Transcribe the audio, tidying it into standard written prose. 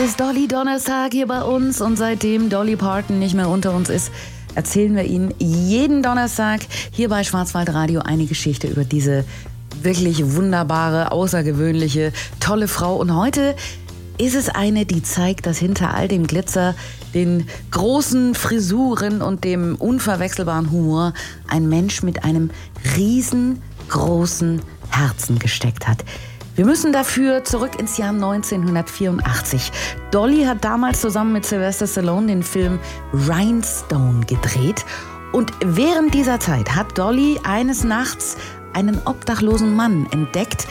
ist Dolly Donnerstag hier bei uns und seitdem Dolly Parton nicht mehr unter uns ist, erzählen wir Ihnen jeden Donnerstag hier bei Schwarzwaldradio eine Geschichte über diese wirklich wunderbare, außergewöhnliche, tolle Frau. Und heute ist es eine, die zeigt, dass hinter all dem Glitzer, den großen Frisuren und dem unverwechselbaren Humor ein Mensch mit einem riesengroßen Herzen gesteckt hat. Wir müssen dafür zurück ins Jahr 1984. Dolly hat damals zusammen mit Sylvester Stallone den Film Rhinestone gedreht. Und während dieser Zeit hat Dolly eines Nachts einen obdachlosen Mann entdeckt,